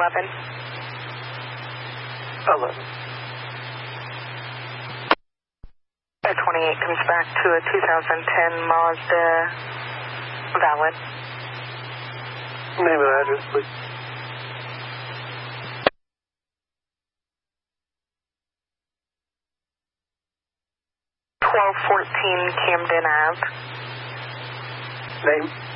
11. 11. A 28 comes back to a 2010 Mazda valid. Name and address, please. Camden Ave. Name?